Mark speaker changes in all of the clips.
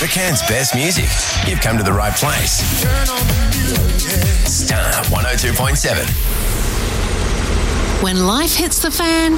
Speaker 1: For Cairns' best music, you've come to the right place. Star 102.7.
Speaker 2: When life hits the fan,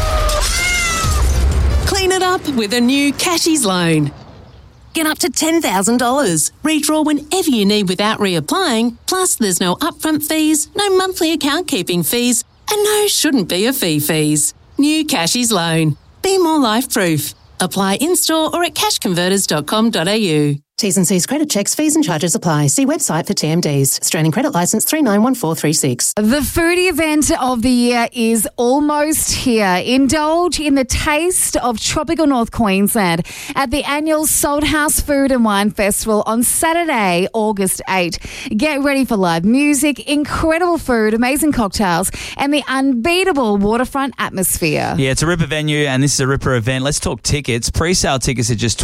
Speaker 2: clean it up with a new Cashies loan. Get up to $10,000. Redraw whenever you need without reapplying. Plus, there's no upfront fees, no monthly account keeping fees, and no shouldn't be a fees. New Cashies loan. Be more life-proof. Apply in-store or at cashconverters.com.au. T's and C's credit checks, fees and charges apply. See website for TMDs. Australian Credit Licence 391436.
Speaker 3: The foodie event of the year is almost here. Indulge in the taste of tropical North Queensland at the annual Salthouse Food and Wine Festival on Saturday, August 8. Get ready for live music, incredible food, amazing cocktails, and the unbeatable waterfront atmosphere.
Speaker 4: Yeah, it's a ripper venue and this is a ripper event. Let's talk tickets. Pre-sale tickets are just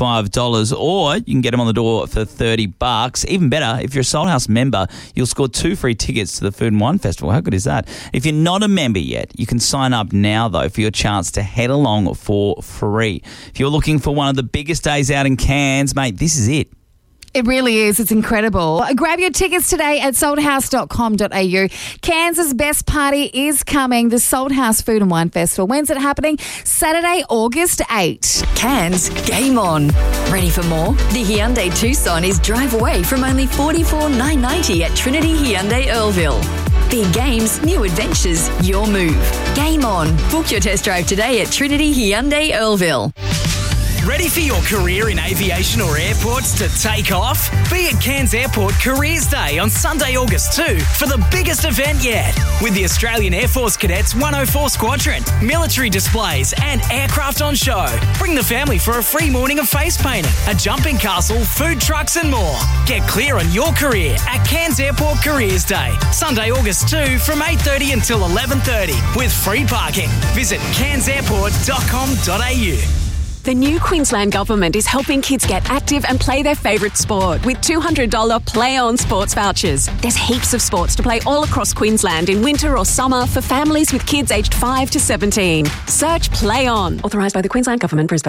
Speaker 4: $25 or you can get them on the door for $30. Even better, if you're a Salthouse member, you'll score 2 free tickets to the Food and Wine Festival. How good is that? If you're not a member yet, you can sign up now, though, for your chance to head along for free. If you're looking for one of the biggest days out in Cairns, mate, this is it.
Speaker 3: It really is. It's incredible. Grab your tickets today at salthouse.com.au. Cairns' best party is coming. The Salthouse Food and Wine Festival. When's it happening? Saturday, August 8.
Speaker 5: Cairns, game on. Ready for more? The Hyundai Tucson is drive away from only $44,990 at Trinity Hyundai Earlville. Big games, new adventures, your move. Game on. Book your test drive today at Trinity Hyundai Earlville.
Speaker 6: Ready for your career in aviation or airports to take off? Be at Cairns Airport Careers Day on Sunday, August 2 for the biggest event yet. With the Australian Air Force Cadets 104 Squadron, military displays and aircraft on show. Bring the family for a free morning of face painting, a jumping castle, food trucks and more. Get clear on your career at Cairns Airport Careers Day. Sunday, August 2 from 8:30 until 11:30 with free parking. Visit cairnsairport.com.au.
Speaker 7: The new Queensland Government is helping kids get active and play their favourite sport with $200 Play On sports vouchers. There's heaps of sports to play all across Queensland in winter or summer for families with kids aged 5 to 17. Search Play On. Authorised by the Queensland Government, Brisbane.